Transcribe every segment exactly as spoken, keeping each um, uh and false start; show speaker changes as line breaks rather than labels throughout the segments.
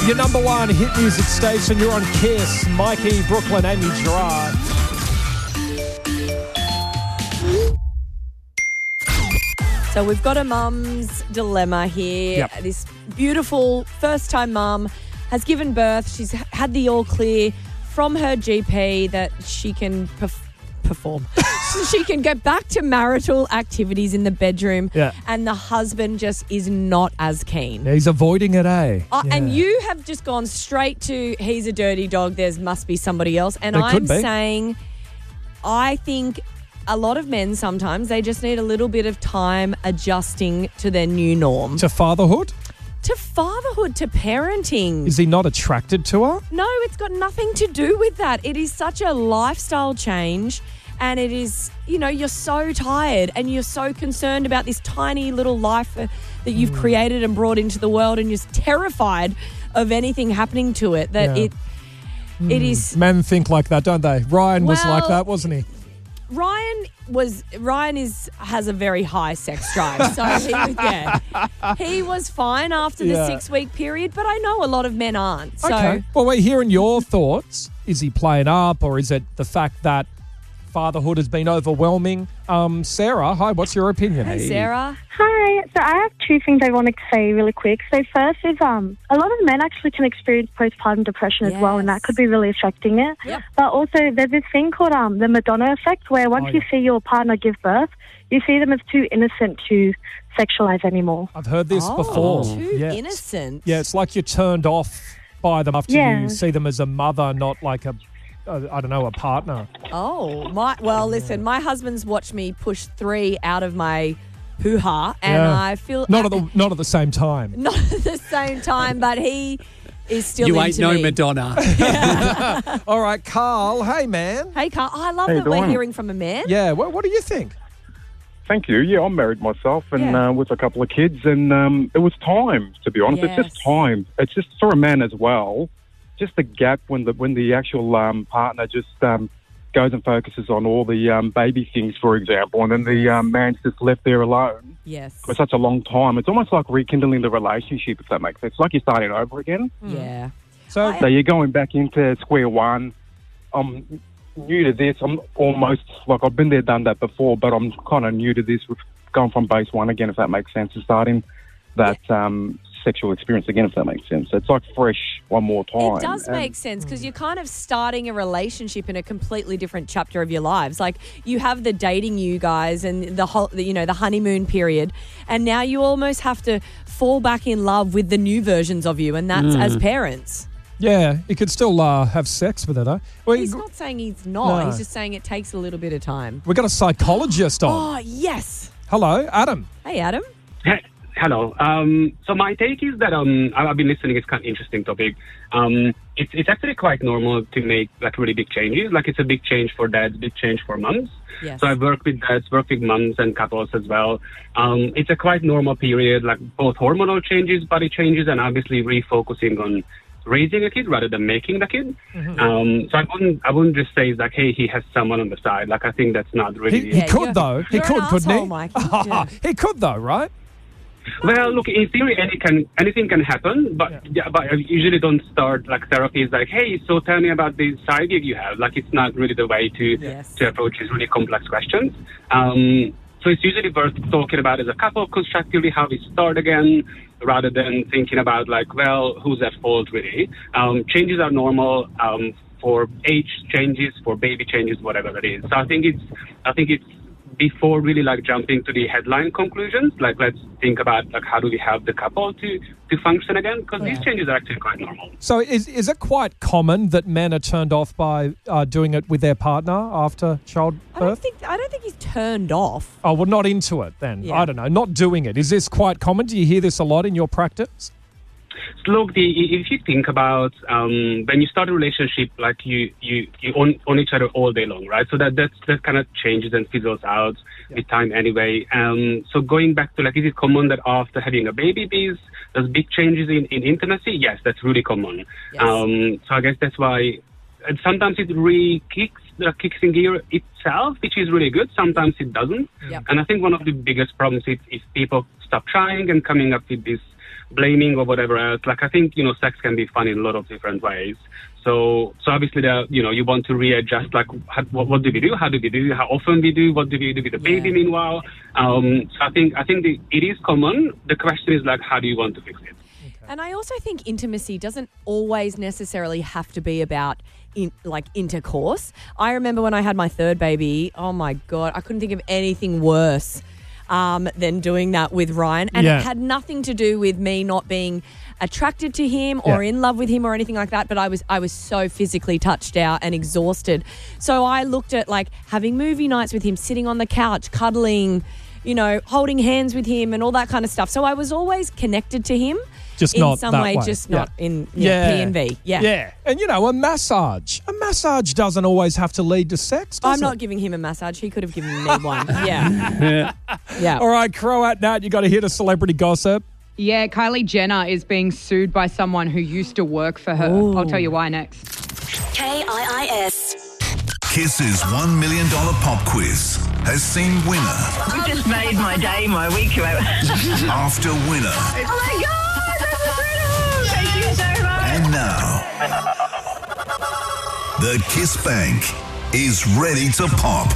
your number one hit music station. You're on Kiss. Mikey, Brooklyn, Amy Gerard.
So we've got a mum's dilemma here.
Yep.
This beautiful first-time mum has given birth. She's had the all clear from her G P that she can perf- perform. So she can get back to marital activities in the bedroom.
Yeah.
And the husband just is not as keen.
He's avoiding it, eh?
Uh,
Yeah.
And you have just gone straight to he's a dirty dog, there must be somebody else. And
There could
I'm
be.
saying I think a lot of men sometimes they just need a little bit of time adjusting to their new norm.
To fatherhood?
To fatherhood, to parenting.
Is he not attracted to her?
No, it's got nothing to do with that. It is such a lifestyle change. And it is, you know, you're so tired and you're so concerned about this tiny little life uh, that you've
Mm.
created and brought into the world, and you're terrified of anything happening to it. That
Yeah.
it, it is.
Men think like that, don't they? Ryan was like
Well-
that, wasn't he?
Ryan was Ryan is has a very high sex drive, so he, yeah, he was fine after the
Yeah.
six week period. But I know a lot of men aren't. So
Okay. Well, we're hearing your thoughts. Is he playing up, or is it the fact that fatherhood has been overwhelming? Um, Sarah, hi, what's your opinion?
hey, Sarah.
Hi. So I have two things I wanted to say really quick. So first is um, a lot of men actually can experience postpartum depression as well, and that
Yes.
could be really affecting it.
Yep.
But also there's this thing called um, the Madonna effect, where once
Oh,
you
yeah.
see your partner give birth, you see them as too innocent to sexualize anymore.
I've heard this
Oh,
before.
too
Yeah.
innocent.
Yeah, it's like you're turned off by them after
Yeah.
you see them as a mother, not like a, a I don't know, a partner.
Oh, my, well, listen, my husband's watched me push three out of my hoo-ha, and
Yeah.
I feel...
Not at the not at the same time.
Not at the same time, but he is still
You
into
ain't no
me.
Madonna.
All right, Carl. Hey, man.
Hey, Carl, I love
How you
that we're
doing?
hearing from a man.
Yeah. What, what do you think?
Thank you. Yeah, I'm married myself and
Yeah.
uh, with a couple of kids, and um, it was time, to be honest. It's
Yes.
just time. It's just for a man as well. Just the gap when the when the actual um, partner just um, goes and focuses on all the um, baby things, for example, and then the um, man's just left there alone
Yes.
for such a long time. It's almost like rekindling the relationship, if that makes sense. It's like you're starting over again.
Yeah.
So,
I-
So you're going back into square one. I'm new to this. I'm almost like I've been there, done that before, but I'm kind of new to this with going from base one again, if that makes sense, and starting that um, sexual experience again, if that makes sense. It's like fresh one more time.
It does
And-
make sense because you're kind of starting a relationship in a completely different chapter of your lives. Like you have the dating you guys and the whole, the, you know, the honeymoon period, and now you almost have to fall back in love with the new versions of you, and that's as parents.
yeah, you could still uh, have sex with it, huh? Well,
He's not saying he's not.
No.
He's just saying it takes a little bit of time.
we've got a psychologist on.
Oh yes.
Hello, Adam.
Hey Adam.
Hey, hello. Um, so my take is that um, I- I've been listening. It's kind of interesting topic. Um, it's it's actually quite normal to make like really big changes. Like it's a big change for dads, big change for moms.
Yes.
So I've worked with dads, worked with moms and couples as well. Um, it's a quite normal period, like both hormonal changes, body changes, and obviously refocusing on raising a kid rather than making the kid. Um, so I wouldn't I wouldn't just say like, hey, he has someone on the side. Like I think that's not really.
He, he
Yeah,
could
you're-
though. He
you're
could,
an
couldn't
asshole,
he?
Mike. Yeah.
He could though, right?
Well, look, in theory, any can, anything can happen, but
Yeah.
yeah. but I usually don't start like therapy is like, hey, so tell me about this side gig you have. Like, it's not really the way to
Yes.
to approach these really complex questions. Um, so it's usually worth talking about as a couple constructively how we start again, rather than thinking about like, well, who's at fault really. Um, changes are normal. Um, for age changes, for baby changes, whatever that is. So I think it's, I think it's before really like jumping to the headline conclusions, like let's think about like how do we help the couple to, to function again? Because these changes are actually quite normal.
So is is it quite common that men are turned off by uh, doing it with their partner after
I don't
childbirth?
think I don't think he's turned off.
Oh, well, not into it then.
Yeah.
I don't know. Not doing it. Is this quite common? Do you hear this a lot in your practice?
So look, the, if you think about um, when you start a relationship, like you you, you own, own each other all day long, right? So that that's, that kind of changes and fizzles out with time anyway. Um, so going back to like, is it common that after having a baby, there's, there's big changes in, in intimacy? Yes, that's really common.
Yes.
Um, so I guess that's why and sometimes it really kicks uh, kicks in gear itself, which is really good. Sometimes it doesn't.
Yep.
And I think one of the biggest problems is if people stop trying and coming up with these blaming or whatever else. Like, I think, you know, sex can be fun in a lot of different ways. So, so obviously, there, you know, you want to readjust, like, how, what, what do we do? How do we do? How often we do? What do we do with the baby
Yeah.
meanwhile? Um, so I think, I think the, it is common. The question is, like, how do you want to fix it?
And I also think intimacy doesn't always necessarily have to be about in, like intercourse. I remember when I had my third baby, oh my God, I couldn't think of anything worse um, than doing that with Ryan. And
Yeah.
it had nothing to do with me not being attracted to him or
Yeah.
in love with him or anything like that. But I was I was so physically touched out and exhausted. So I looked at like having movie nights with him, sitting on the couch, cuddling, you know, holding hands with him and all that kind of stuff. So I was always connected to him.
Just
in
not
some
that
way,
way.
just
Yeah.
not in yeah, P and V. Yeah.
Yeah. And, you know, a massage. A massage doesn't always have to lead to sex, does
I'm
it?
not giving him a massage. He could have given me one. Yeah. yeah.
All right, Croat Nat, you got to hit a celebrity gossip.
Yeah, Kylie Jenner is being sued by someone who used to work for her.
Ooh.
I'll tell you why next.
K I I S.
Kiss's one million dollars pop quiz has seen winner
You just made my day, my week.
after winner.
Oh my God, that's incredible! Thank you so much.
And now, the Kiss Bank is ready to pop.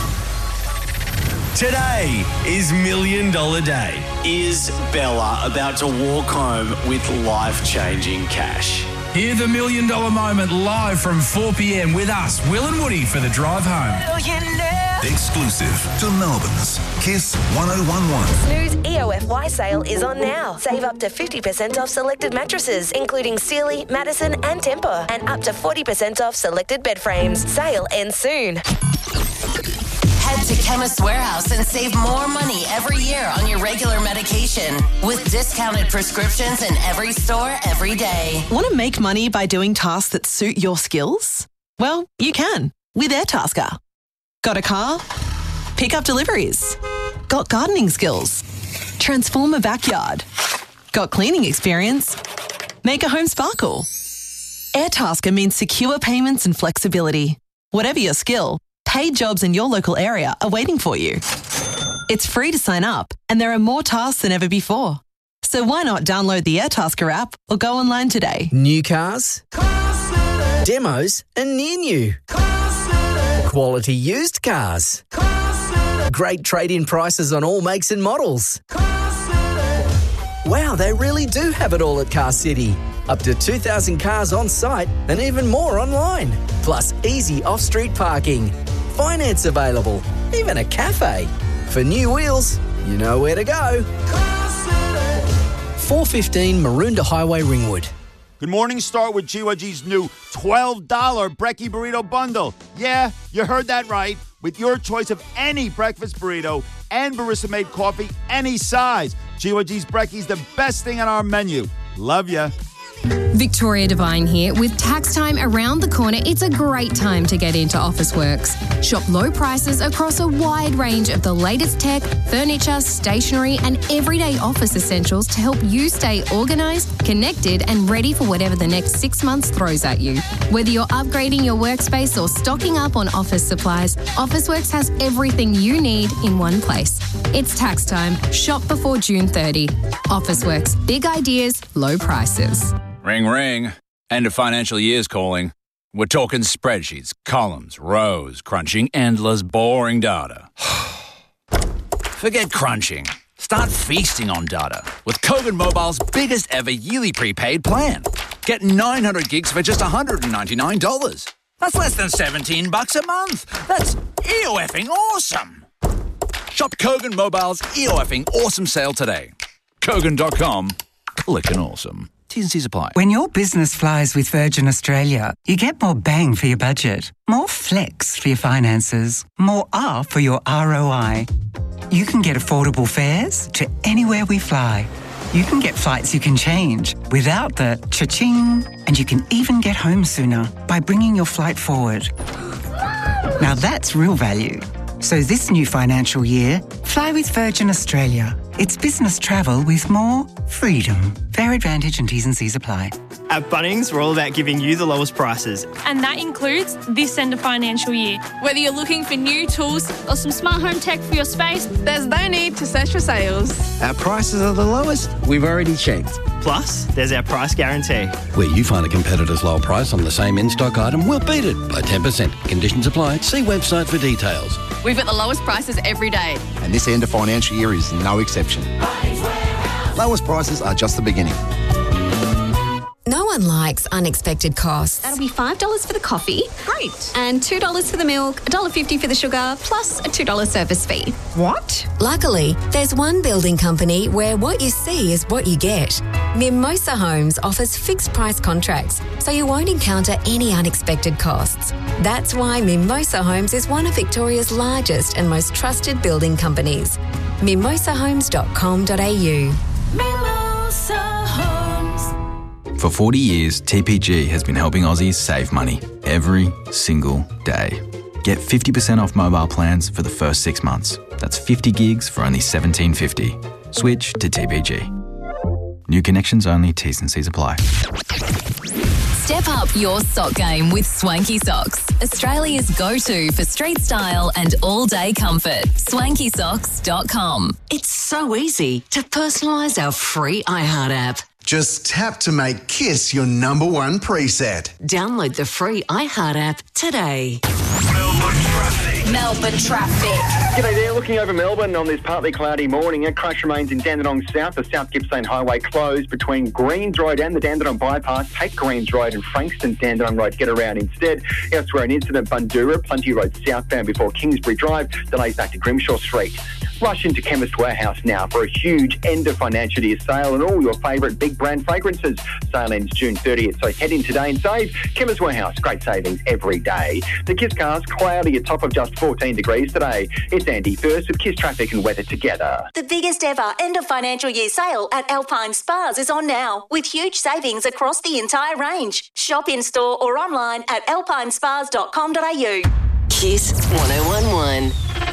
Today is Million Dollar Day. Is Bella about to walk home with life-changing cash?
Hear the Million Dollar Moment live from four p.m. with us, Will and Woody, for the drive home.
Exclusive to Melbourne's Kiss one oh one one.
Snooze E O F Y sale is on now. Save up to fifty percent off selected mattresses, including Sealy, Madison and Tempur, and up to forty percent off selected bed frames. Sale ends soon.
Head to Chemist Warehouse and save more money every year on your regular medication with discounted prescriptions in every store every day.
Want to make money by doing tasks that suit your skills? Well, you can with Airtasker. Got a car? Pick up deliveries. Got gardening skills? Transform a backyard. Got cleaning experience? Make a home sparkle. Airtasker means secure payments and flexibility. Whatever your skill, paid jobs in your local area are waiting for you. It's free to sign up, and there are more tasks than ever before. So why not download the Airtasker app or go online today?
New cars, demos and near new, quality used cars, great trade-in prices on all makes and models. Wow, they really do have it all at Car City. Up to two thousand cars on site and even more online. Plus easy off-street parking. Finance available. Even a cafe. For new wheels, you know where to go. four fifteen Maroondah Highway, Ringwood.
Good morning. Start with G Y G's new twelve dollars Brekkie Burrito Bundle. Yeah, you heard that right. With your choice of any breakfast burrito and barista-made coffee, any size. G Y G's Brekkie's the best thing on our menu. Love ya.
Victoria Devine here. With tax time around the corner, it's a great time to get into Officeworks. Shop low prices across a wide range of the latest tech, furniture, stationery and everyday office essentials to help you stay organised, connected and ready for whatever the next six months throws at you. Whether you're upgrading your workspace or stocking up on office supplies, Officeworks has everything you need in one place. It's tax time. Shop before June thirtieth. Officeworks. Big ideas, low prices.
Ring, ring. End of financial year's calling. We're talking spreadsheets, columns, rows, crunching endless, boring data. Forget crunching. Start feasting on data with Kogan Mobile's biggest ever yearly prepaid plan. Get nine hundred gigs for just one hundred ninety-nine dollars. That's less than seventeen bucks a month. That's E O F-ing awesome. Shop Kogan Mobile's E O F-ing awesome sale today. Kogan dot com. Clickin' awesome. T's and C's apply.
When your business flies with Virgin Australia, you get more bang for your budget, more flex for your finances, more R for your R O I. You can get affordable fares to anywhere we fly. You can get flights you can change without the cha-ching, and you can even get home sooner by bringing your flight forward. Now that's real value. So this new financial year, fly with Virgin Australia. It's business travel with more freedom. Fair Advantage and T's and C's apply.
At Bunnings, we're all about giving you the lowest prices.
And that includes this end of financial year. Whether you're looking for new tools or some smart home tech for your space, there's no need to search for sales.
Our prices are the lowest we've already checked.
Plus, there's our price guarantee.
Where you find a competitor's low price on the same in-stock item, we'll beat it by ten percent. Conditions apply. See website for details.
We've got the lowest prices every day.
And this end of financial year is no exception. Lowest prices are just the beginning.
No one likes unexpected costs.
That'll be five dollars for the coffee. Great. And two dollars for the milk, one dollar fifty for the sugar, plus a two dollars service fee.
What? Luckily, there's one building company where what you see is what you get. Mimosa Homes offers fixed price contracts, so you won't encounter any unexpected costs. That's why Mimosa Homes is one of Victoria's largest and most trusted building companies. mimosa homes dot com dot a u.
Mimosa Homes.
For forty years, T P G has been helping Aussies save money every single day. Get fifty percent off mobile plans for the first six months. That's fifty gigs for only seventeen fifty. Switch to T P G. New connections only, T's and C's apply.
Step up your sock game with Swanky Socks, Australia's go-to for street style and all-day comfort. swanky socks dot com.
It's so easy to personalise our free iHeart app.
Just tap to make Kiss your number one preset.
Download the free iHeart app today.
Melbourne traffic.
G'day there, looking over Melbourne on this partly cloudy morning. A crash remains in Dandenong South. The South Gippsland Highway closed between Greens Road and the Dandenong Bypass. Take Greens Road and Frankston Dandenong Road to get around instead. Elsewhere, an incident, Bundoora, Plenty Road southbound before Kingsbury Drive. Delays back to Grimshaw Street. Rush into Chemist Warehouse now for a huge end of financial year sale and all your favourite big brand fragrances. Sale ends June thirtieth, so head in today and save. Chemist Warehouse, great savings every day. The Kiss Cars, cloudy, a top of just fourteen degrees today. It's Andy first with Kiss Traffic and weather together.
The biggest ever end of financial year sale at Alpine Spas is on now, with huge savings across the entire range. Shop in store or online at alpine spas dot com dot a u.
Kiss one oh one one.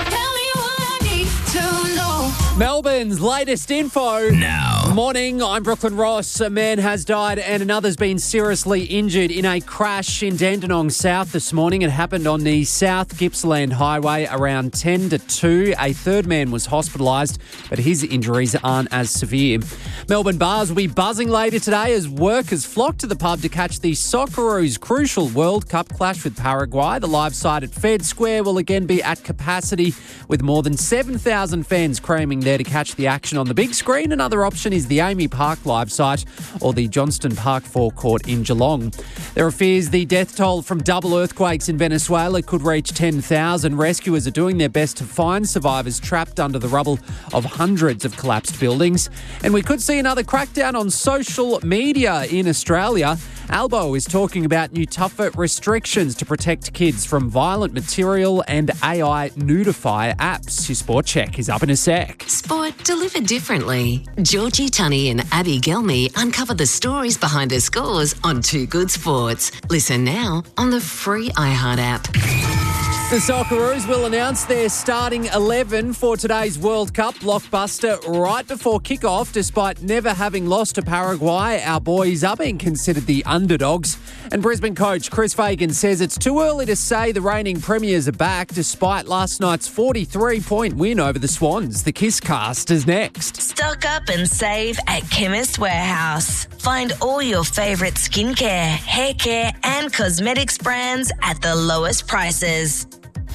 Melbourne's latest info.
Now.
Morning, I'm Brooklyn Ross. A man has died and another's been seriously injured in a crash in Dandenong South this morning. It happened on the South Gippsland Highway around ten to two. A third man was hospitalised, but his injuries aren't as severe. Melbourne bars will be buzzing later today as workers flock to the pub to catch the Socceroos' crucial World Cup clash with Paraguay. The live side at Fed Square will again be at capacity with more than seven thousand fans cramming there to catch the action on the big screen. Another option is the Amy Park live site or the Johnston Park forecourt in Geelong. There are fears the death toll from double earthquakes in Venezuela could reach ten thousand. Rescuers are doing their best to find survivors trapped under the rubble of hundreds of collapsed buildings. And we could see another crackdown on social media in Australia. Albo is talking about new tougher restrictions to protect kids from violent material and A I nudify apps. Your sport check is up in a sec.
Sport delivered differently. Georgie Tunney and Abby Gelmy uncover the stories behind their scores on Two Good Sports. Listen now on the free iHeart app.
The Socceroos will announce their starting eleven for today's World Cup blockbuster right before kickoff. Despite never having lost to Paraguay, our boys are being considered the underdogs. And Brisbane coach Chris Fagan says it's too early to say the reigning premiers are back despite last night's forty-three point win over the Swans. The Kiss Cast is next.
Stock up and save at Chemist Warehouse. Find all your favourite skincare, hair care and cosmetics brands at the lowest prices.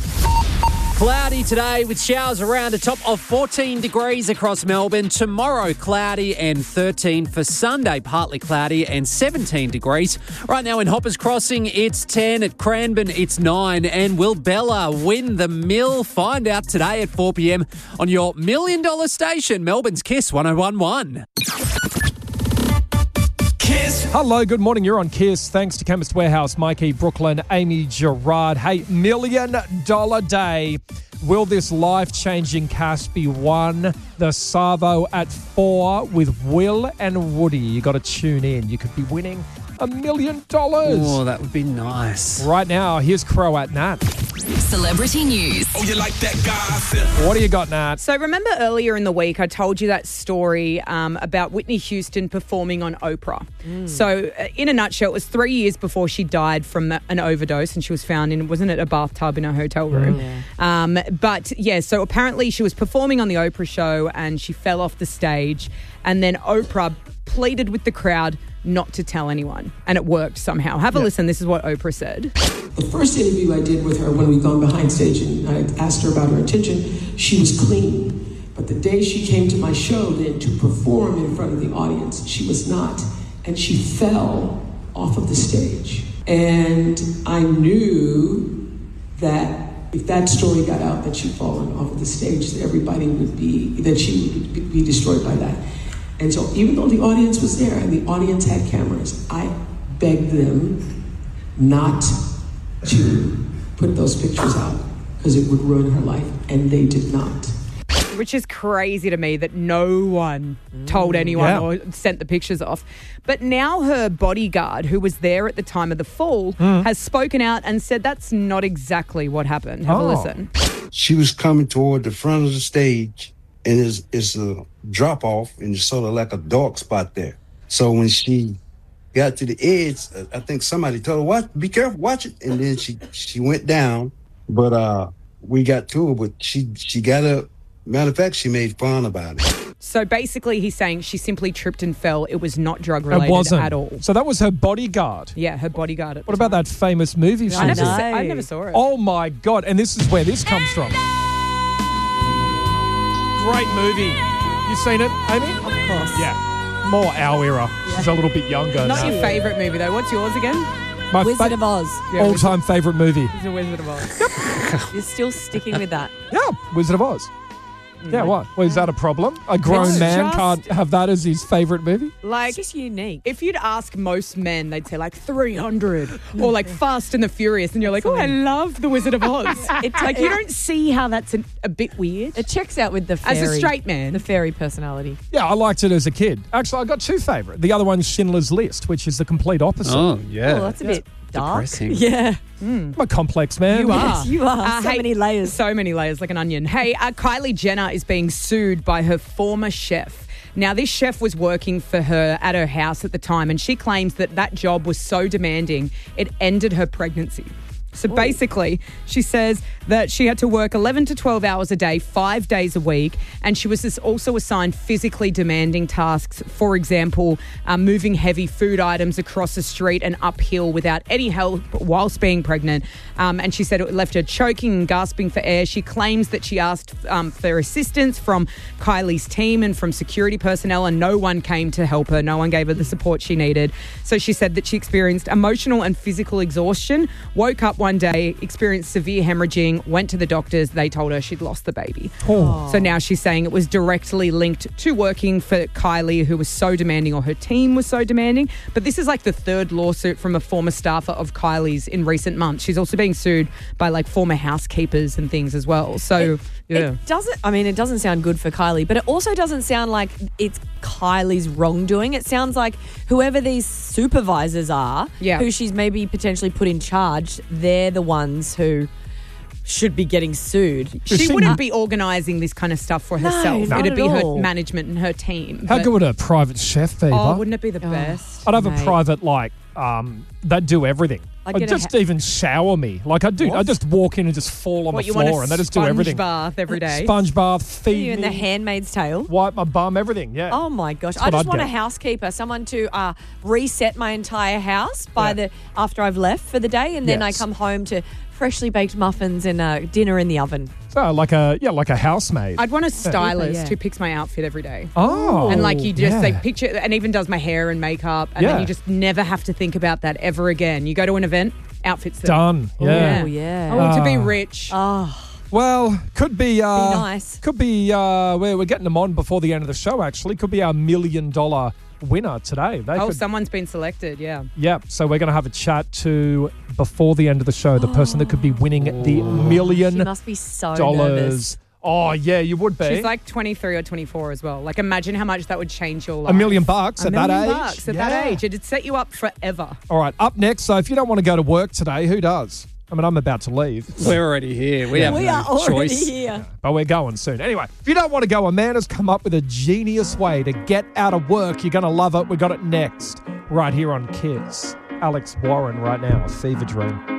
Cloudy today with showers around a top of fourteen degrees across Melbourne. Tomorrow, cloudy and thirteen. For Sunday, partly cloudy and seventeen degrees. Right now in Hoppers Crossing, it's ten. At Cranbourne, it's nine. And will Bella win the Mill? Find out today at four p.m. on your million dollar station, Melbourne's Kiss one oh one one.
Kiss. Hello, good morning. You're on Kiss. Thanks to Chemist Warehouse, Mikey, Brooklyn, Amy, Gerard. Hey, million dollar day. Will this life-changing cash be won? The Savo at four with Will and Woody. You got to tune in. You could be winning a million dollars.
Oh, that would be nice.
Right now, here's Croat Nat.
Celebrity news.
Oh, you like that gossip?
What do you got, Nat?
So remember earlier in the week, I told you that story um, about Whitney Houston performing on Oprah. Mm. So uh, in a nutshell, it was three years before she died from an overdose, and she was found in, wasn't it, a bathtub in a hotel room?
Mm.
Yeah. Um, but yeah, so apparently she was performing on the Oprah show and she fell off the stage, and then Oprah pleaded with the crowd not to tell anyone, and it worked somehow. Have a
Yeah.
listen. This is what Oprah said.
The first interview I did with her when we'd gone behind stage and I asked her about her attention, she was clean. But the day she came to my show then to perform in front of the audience, she was not. And she fell off of the stage. And I knew that if that story got out that she'd fallen off of the stage, that everybody would be, that she would be destroyed by that. And so even though the audience was there and the audience had cameras, I begged them not to put those pictures out because it would ruin her life, and they did not.
Which is crazy to me that no one told anyone
Yeah.
or sent the pictures off. But now her bodyguard, who was there at the time of the fall,
Mm.
has spoken out and said that's not exactly what happened. Have a listen.
She was coming toward the front of the stage, and it's, it's a drop off, and it's sort of like a dark spot there. So when she got to the edge, uh, I think somebody told her, "Watch, be careful, watch it." And then she she went down, but uh, we got to her, but she she got up. Matter of fact, she made fun about it.
So basically he's saying she simply tripped and fell. It was not drug
It
related
wasn't.
at all.
So that was her bodyguard.
Yeah, her bodyguard. At
What about that famous movie?
I never,
Susan?
sa- I never saw it.
Oh my God. And this is where this comes from. Great movie. You seen it, Amy? Of
course.
Yeah. More our era. She's a little bit younger.
Not
now.
your favourite movie though. What's yours again?
My
Wizard
fa-
of Oz.
All-time favourite movie.
It's a Wizard of Oz.
You're still sticking with that.
Yeah, Wizard of Oz. Yeah, what? Well, is that a problem? A grown
It's
man
just-
can't have that as his favourite movie?
Like,
it's just unique.
If you'd ask most men, they'd say like three hundred or like Fast and the Furious, and you're like, oh, I love The Wizard of Oz. It's like you don't see how that's a, a bit weird.
It checks out with the fairy.
As a straight man.
The fairy personality.
Yeah, I liked it as a kid. Actually, I got two favourite. The other one's Schindler's List, which is the complete opposite.
Oh, yeah.
Oh, that's a bit dark.
Depressing.
Yeah.
Mm.
I'm a complex man.
You are.
Yes, you are.
Uh,
so
hey,
many layers.
So many layers, like an onion. Hey, uh, Kylie Jenner is being sued by her former chef. Now, this chef was working for her at her house at the time, and she claims that that job was so demanding, it ended her pregnancy. So
Ooh.
basically, she says that she had to work eleven to twelve hours a day, five days a week, and she was also assigned physically demanding tasks. For example, um, moving heavy food items across the street and uphill without any help whilst being pregnant. Um, and she said it left her choking and gasping for air. She claims that she asked um, for assistance from Kylie's team and from security personnel, and no one came to help her. No one gave her the support she needed. So she said that she experienced emotional and physical exhaustion, woke up one day, experienced severe hemorrhaging, went to the doctors. They told her she'd lost the baby.
Oh.
So now she's saying it was directly linked to working for Kylie, who was so demanding, or her team was so demanding. But this is like the third lawsuit from a former staffer of Kylie's in recent months. She's also being sued by like former housekeepers and things as well. So,
It,
yeah.
it doesn't, I mean, it doesn't sound good for Kylie, but it also doesn't sound like it's Kylie's wrongdoing. It sounds like whoever these supervisors are,
Yeah.
who she's maybe potentially put in charge, they're the ones who should be getting sued.
She wouldn't be organising this kind of stuff for
No,
herself.
not
It'd
at
be
all.
her management and her team.
How
But-
good would a private chef be?
Oh,
huh?
wouldn't it be the best?
I'd have a
Mate.
private, like, um, they'd do everything.
I'd
I'd
get a
just
ha-
even shower me. Like, I'd do,
What?
I'd just walk in and just fall on
What,
the
you want a
floor and they just do
sponge
everything.
bath every day?
Sponge bath,
Are
feed
you in
me,
the Handmaid's Tale?
wipe my bum, everything, yeah.
Oh my gosh!
That's
I
what
just
I'd
want
get.
a housekeeper, someone to uh, reset my entire house by
Yeah.
the after I've left for the day, and then
Yes.
I come home to freshly baked muffins and uh, dinner in the oven.
So, like a, yeah, like a housemaid.
I'd want a
Yeah.
stylist
Yeah.
who picks my outfit every day.
Oh,
And like you just
yeah.
like picture and even does my hair and makeup, and
Yeah.
then you just never have to think about that ever again. You go to an event, outfits there.
Done, yeah.
Oh yeah.
I want to be
Ah.
rich.
Oh,
Well, could be. Uh,
Be nice.
Could be. Uh, we're, we're getting them on before the end of the show. Actually, could be our million dollar winner today. They
oh,
could,
someone's been selected. Yeah.
Yep. So we're going to have a chat to before the end of the show the person that could be winning the million
she must be so
dollars
nervous.
Oh, yeah, you would be.
She's like twenty-three or twenty-four as well. Like, imagine how much that would change your life.
A million bucks
A
at that
million
age?
bucks at
Yeah.
that age. It'd set you up forever.
All right, up next. So if you don't want to go to work today, who does? I mean, I'm about to leave.
We're already here. We have
We
no
are already
choice.
here.
But we're going soon. Anyway, if you don't want to go, Amanda's come up with a genius way to get out of work. You're going to love it. We got it next, right here on Kiss. Alex Warren right now, Fever Dream.